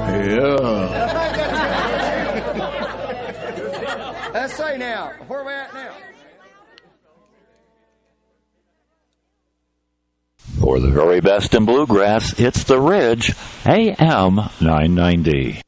Yeah. Let's say now, where are we at now? For the very best in bluegrass, it's The Ridge, AM 990.